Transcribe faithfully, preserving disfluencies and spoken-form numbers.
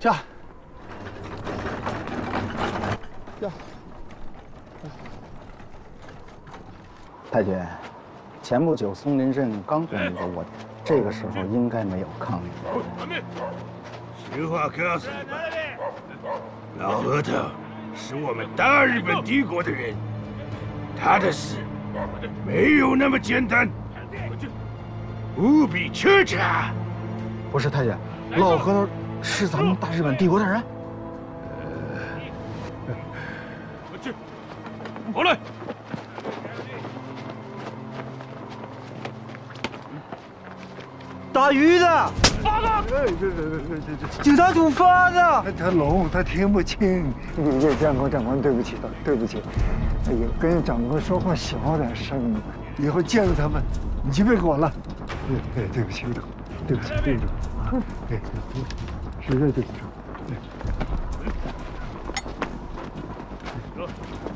下。下。太君，前不久松林镇刚攻一个窝点，这个时候应该没有抗力。 实话告诉你吧，老核桃是我们大日本帝国的人，他的事没有那么简单，务必彻查。 不是太君，老核桃是咱们大日本帝国的人。 过来。 打鱼的， 报告！ 警察局发的。 他聋，他听不清。你这长官，长官，对不起，对不起。哎呀，跟长官说话小点声，以后见了他们，你就别管了。对对，对不起，对不起，对不起，对，实在对不起。